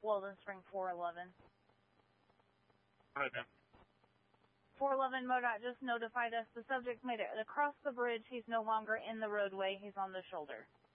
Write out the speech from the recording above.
Weldon Spring 411. Right, man. 411 MoDOT just notified us the subject made it across the bridge. He's no longer in the roadway. He's on the shoulder.